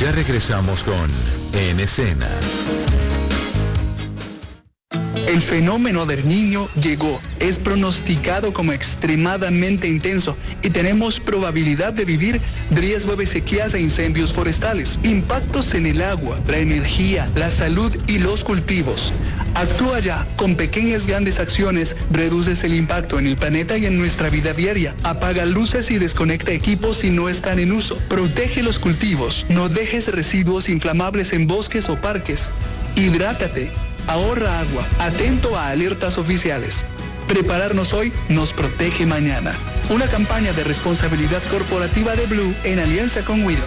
Ya regresamos con En Escena. El fenómeno del Niño llegó, es pronosticado como extremadamente intenso y tenemos probabilidad de vivir riesgo de sequías e incendios forestales, impactos en el agua, la energía, la salud y los cultivos. Actúa ya, con pequeñas grandes acciones, reduces el impacto en el planeta y en nuestra vida diaria. Apaga luces y desconecta equipos si no están en uso. Protege los cultivos, no dejes residuos inflamables en bosques o parques. Hidrátate. Ahorra agua, atento a alertas oficiales. Prepararnos hoy nos protege mañana. Una campaña de responsabilidad corporativa de Blue en alianza con Wido.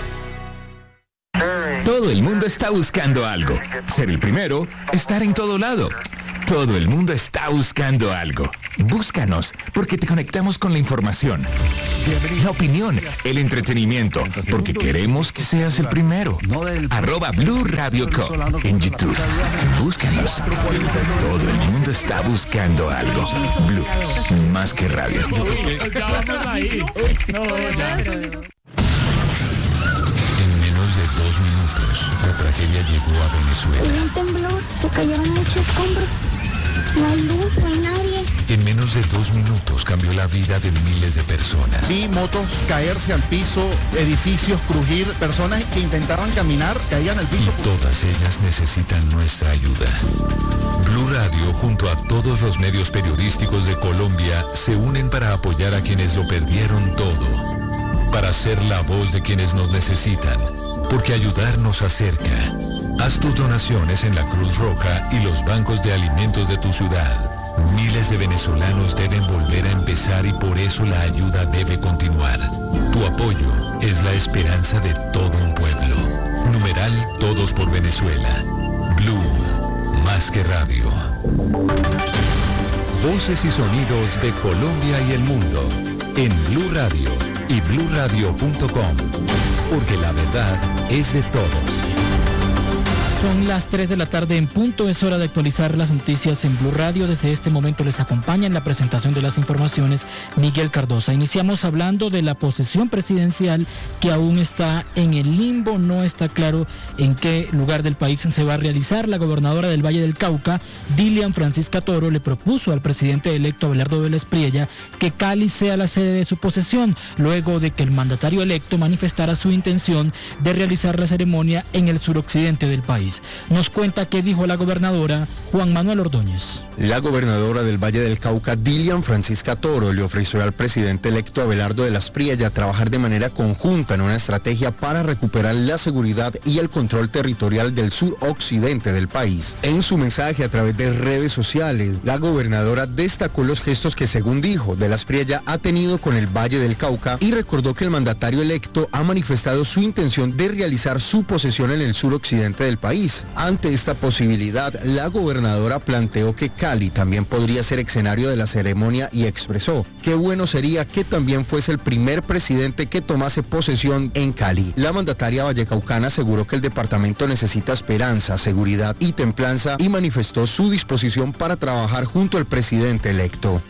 Todo el mundo está buscando algo. Ser el primero, estar en todo lado. Todo el mundo está buscando algo. Búscanos, porque te conectamos con la información, la opinión, el entretenimiento, porque queremos que seas el primero. @Blue Radio Co. en YouTube. Búscanos. Todo el mundo está buscando algo. Blue, más que radio. De 2 minutos, la tragedia llegó a Venezuela. Hubo un temblor, se cayeron muchos escombros. No hay luz, no hay nadie. En menos de 2 minutos cambió la vida de miles de personas. Vi motos caerse al piso, edificios crujir, personas que intentaban caminar caían al piso. Y todas ellas necesitan nuestra ayuda. Blue Radio, junto a todos los medios periodísticos de Colombia, se unen para apoyar a quienes lo perdieron todo. Para ser la voz de quienes nos necesitan. Porque ayudar nos acerca. Haz tus donaciones en la Cruz Roja y los bancos de alimentos de tu ciudad. Miles de venezolanos deben volver a empezar y por eso la ayuda debe continuar. Tu apoyo es la esperanza de todo un pueblo. Numeral Todos por Venezuela. Blue, más que radio. Voces y sonidos de Colombia y el mundo en Blue Radio y bluradio.com. Porque la verdad es de todos. Son las 3 de la tarde en punto, es hora de actualizar las noticias en Blue Radio. Desde este momento les acompaña en la presentación de las informaciones Miguel Cardosa. Iniciamos hablando de la posesión presidencial que aún está en el limbo, no está claro en qué lugar del país se va a realizar. La gobernadora del Valle del Cauca, Dilian Francisca Toro, le propuso al presidente electo Abelardo Vélez Priella que Cali sea la sede de su posesión, luego de que el mandatario electo manifestara su intención de realizar la ceremonia en el suroccidente del país. Nos cuenta qué dijo la gobernadora Juan Manuel Ordóñez. La gobernadora del Valle del Cauca, Dilian Francisca Toro, le ofreció al presidente electo Abelardo Vélez Priella trabajar de manera conjunta en una estrategia para recuperar la seguridad y el control territorial del suroccidente del país. En su mensaje a través de redes sociales, la gobernadora destacó los gestos que, según dijo, Vélez Priella ha tenido con el Valle del Cauca y recordó que el mandatario electo ha manifestado su intención de realizar su posesión en el suroccidente del país. Ante esta posibilidad, la gobernadora planteó que Cali también podría ser escenario de la ceremonia y expresó que bueno sería que también fuese el primer presidente que tomase posesión en Cali. La mandataria vallecaucana aseguró que el departamento necesita esperanza, seguridad y templanza y manifestó su disposición para trabajar junto al presidente electo.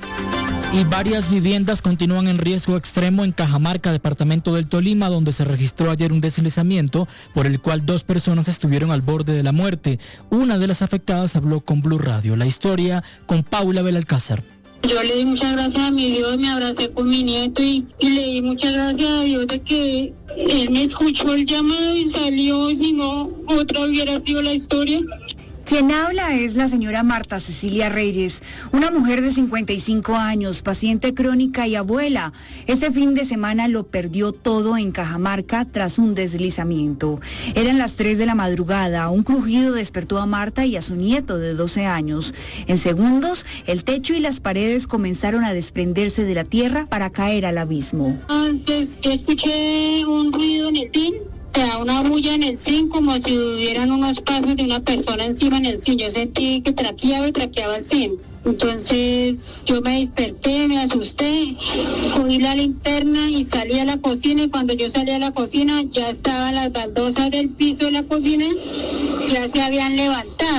Y varias viviendas continúan en riesgo extremo en Cajamarca, departamento del Tolima, donde se registró ayer un deslizamiento por el cual 2 personas estuvieron al borde de la muerte. Una de las afectadas habló con Blue Radio. La historia con Paula Belalcázar. Yo le di muchas gracias a mi Dios, me abracé con mi nieto y le di muchas gracias a Dios de que él me escuchó el llamado y salió, si no, otra hubiera sido la historia. Quien habla es la señora Marta Cecilia Reyes, una mujer de 55 años, paciente crónica y abuela. Este fin de semana lo perdió todo en Cajamarca tras un deslizamiento. Eran las 3 de la madrugada, un crujido despertó a Marta y a su nieto de 12 años. En segundos, el techo y las paredes comenzaron a desprenderse de la tierra para caer al abismo. Antes yo escuché un ruido en el zinc. O sea, una bulla en el zinc, como si hubieran unos pasos de una persona encima en el zinc. Yo sentí que traqueaba el zinc. Entonces yo me desperté, me asusté, cogí la linterna y salí a la cocina, y cuando yo salí a la cocina ya estaban las baldosas del piso de la cocina, ya se habían levantado.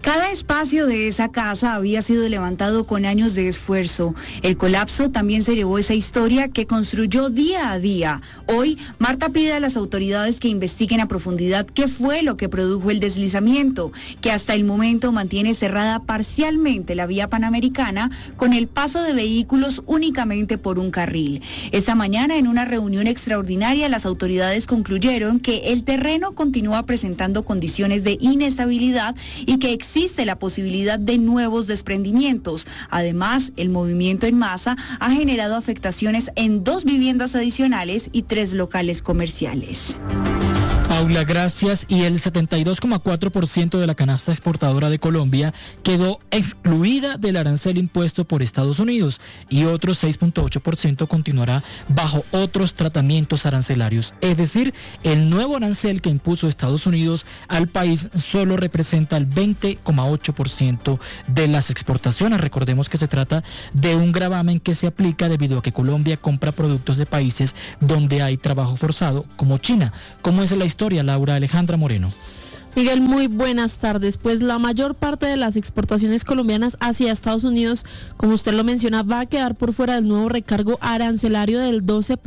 Cada espacio de esa casa había sido levantado con años de esfuerzo. El colapso también se llevó esa historia que construyó día a día. Hoy, Marta pide a las autoridades que investiguen a profundidad qué fue lo que produjo el deslizamiento, que hasta el momento mantiene cerrada parcialmente la vía panamericana con el paso de vehículos únicamente por un carril. Esta mañana, en una reunión extraordinaria, las autoridades concluyeron que el terreno continúa presentando condiciones de inestabilidad y que existe la posibilidad de nuevos desprendimientos. Además, el movimiento en masa ha generado afectaciones en 2 viviendas adicionales y 3 locales comerciales. Paula, gracias. Y el 72,4% de la canasta exportadora de Colombia quedó excluida del arancel impuesto por Estados Unidos y otro 6,8% continuará bajo otros tratamientos arancelarios. Es decir, el nuevo arancel que impuso Estados Unidos al país solo representa el 20,8% de las exportaciones. Recordemos que se trata de un gravamen que se aplica debido a que Colombia compra productos de países donde hay trabajo forzado, como China. ¿Cómo es la historia, Laura Alejandra Moreno? Miguel, muy buenas tardes. Pues la mayor parte de las exportaciones colombianas hacia Estados Unidos, como usted lo menciona, va a quedar por fuera del nuevo recargo arancelario del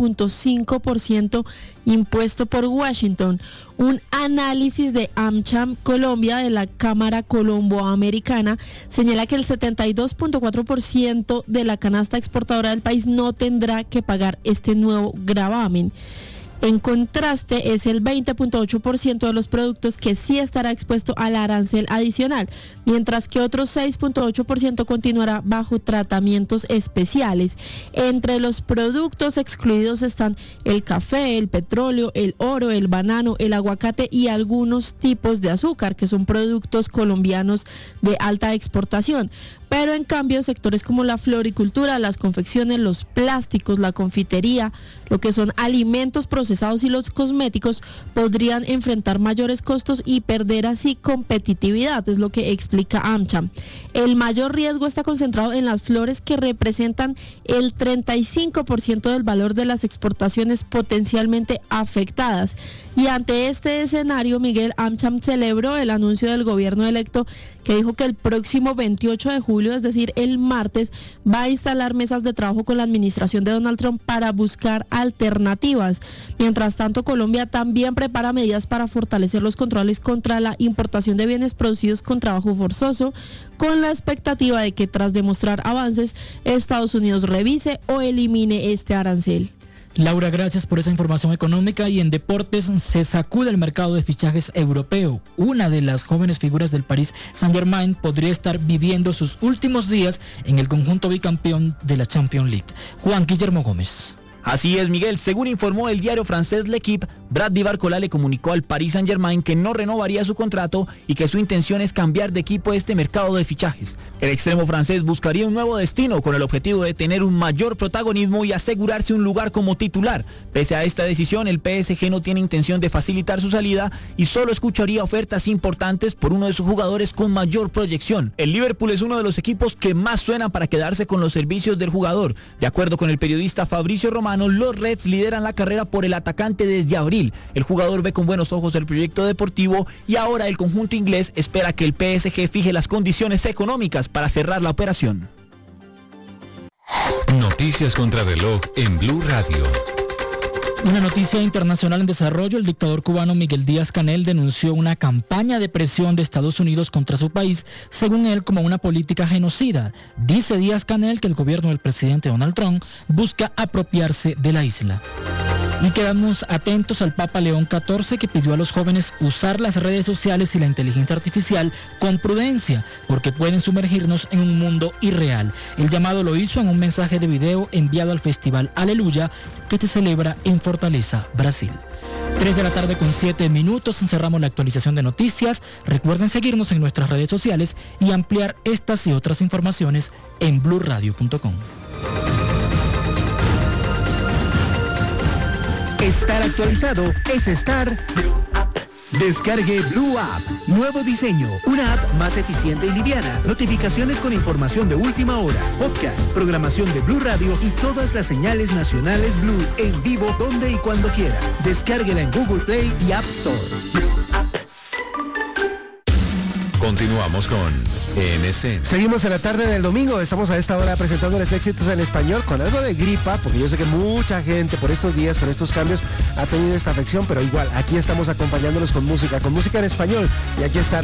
12,5% impuesto por Washington. Un análisis de AmCham Colombia de la Cámara Colombo-Americana señala que el 72,4% de la canasta exportadora del país no tendrá que pagar este nuevo gravamen. En contraste, es el 20,8% de los productos que sí estará expuesto al arancel adicional, mientras que otro 6,8% continuará bajo tratamientos especiales. Entre los productos excluidos están el café, el petróleo, el oro, el banano, el aguacate y algunos tipos de azúcar, que son productos colombianos de alta exportación. Pero en cambio, sectores como la floricultura, las confecciones, los plásticos, la confitería, lo que son alimentos procesados y los cosméticos podrían enfrentar mayores costos y perder así competitividad, es lo que explica AmCham. El mayor riesgo está concentrado en las flores, que representan el 35% del valor de las exportaciones potencialmente afectadas. Y ante este escenario, Miguel, AmCham celebró el anuncio del gobierno electo, que dijo que el próximo 28 de julio, es decir, el martes, va a instalar mesas de trabajo con la administración de Donald Trump para buscar alternativas. Mientras tanto, Colombia también prepara medidas para fortalecer los controles contra la importación de bienes producidos con trabajo forzoso, con la expectativa de que tras demostrar avances, Estados Unidos revise o elimine este arancel. Laura, gracias por esa información económica. Y en deportes, se sacude el mercado de fichajes europeo. Una de las jóvenes figuras del Paris Saint-Germain podría estar viviendo sus últimos días en el conjunto bicampeón de la Champions League. Juan Guillermo Gómez. Así es, Miguel. Según informó el diario francés L'Equipe, Brady Barcola le comunicó al Paris Saint-Germain que no renovaría su contrato y que su intención es cambiar de equipo este mercado de fichajes. El extremo francés buscaría un nuevo destino con el objetivo de tener un mayor protagonismo y asegurarse un lugar como titular. Pese a esta decisión, el PSG no tiene intención de facilitar su salida y solo escucharía ofertas importantes por uno de sus jugadores con mayor proyección. El Liverpool es uno de los equipos que más suenan para quedarse con los servicios del jugador. De acuerdo con el periodista Fabricio Romano, los Reds lideran la carrera por el atacante desde abril. El jugador ve con buenos ojos el proyecto deportivo y ahora el conjunto inglés espera que el PSG fije las condiciones económicas para cerrar la operación. Noticias contra reloj en Blue Radio. Una noticia internacional en desarrollo: el dictador cubano Miguel Díaz-Canel denunció una campaña de presión de Estados Unidos contra su país, según él, como una política genocida. Dice Díaz-Canel que el gobierno del presidente Donald Trump busca apropiarse de la isla. Y quedamos atentos al Papa León XIV, que pidió a los jóvenes usar las redes sociales y la inteligencia artificial con prudencia, porque pueden sumergirnos en un mundo irreal. El llamado lo hizo en un mensaje de video enviado al Festival Aleluya, que se celebra en Fortaleza, Brasil. 3:07 p.m, cerramos la actualización de noticias. Recuerden seguirnos en nuestras redes sociales y ampliar estas y otras informaciones en bluradio.com. Estar actualizado es estar... Descargue Blue App. Nuevo diseño. Una app más eficiente y liviana. Notificaciones con información de última hora. Podcast, programación de Blue Radio y todas las señales nacionales Blue en vivo donde y cuando quiera. Descárguela en Google Play y App Store. Continuamos con ENC. Seguimos en la tarde del domingo, estamos a esta hora presentándoles éxitos en español con algo de gripa, porque yo sé que mucha gente por estos días, con estos cambios, ha tenido esta afección, pero igual, aquí estamos acompañándolos con música en español, y aquí está